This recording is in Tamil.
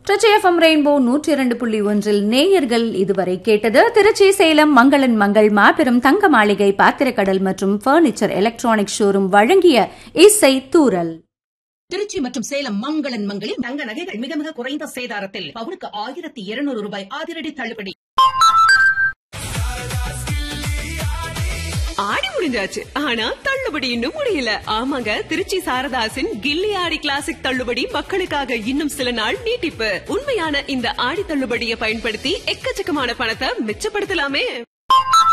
திருச்சி FM ரெயின்போ 102.1 நேயர்கள் இதுவரை கேட்டது திருச்சி சேலம் மங்களன் மங்கள் மாபெரும் தங்க மாளிகை பாத்திரக்கடல் மற்றும் பர்னிச்சர் எலக்ட்ரானிக் ஷோரூம் வழங்கிய இசை தூரல். திருச்சி மற்றும் சேலம் மங்களன் மங்களில் தங்க நகைகள் மிக மிக குறைந்த சேதாரத்தில் பவுனுக்கு 1200 ரூபாய் அதிரடி தள்ளுபடி. ஆடி முடிஞ்சாச்சு, ஆனா தள்ளுபடி இன்னும் முடியல. ஆமாங்க, திருச்சி சாரதாசின் கில்லி ஆடி கிளாசிக் தள்ளுபடி மக்களுக்காக இன்னும் சில நாள் நீட்டிப்பு. உண்மையான இந்த ஆடி தள்ளுபடியை பயன்படுத்தி எக்கச்சக்கமான பணத்தை மிச்சப்படுத்தலாமே.